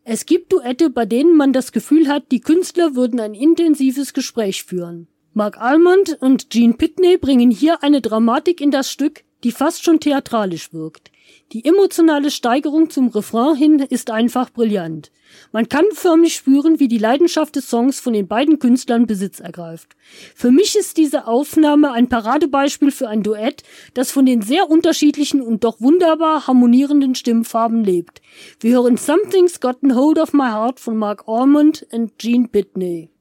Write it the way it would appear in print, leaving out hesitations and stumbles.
Es gibt Duette, bei denen man das Gefühl hat, die Künstler würden ein intensives Gespräch führen. Marc Almond und Gene Pitney bringen hier eine Dramatik in das Stück, die fast schon theatralisch wirkt. Die emotionale Steigerung zum Refrain hin ist einfach brillant. Man kann förmlich spüren, wie die Leidenschaft des Songs von den beiden Künstlern Besitz ergreift. Für mich ist diese Aufnahme ein Paradebeispiel für ein Duett, das von den sehr unterschiedlichen und doch wunderbar harmonierenden Stimmfarben lebt. Wir hören Something's Gotten Hold of My Heart von Marc Almond und Gene Pitney.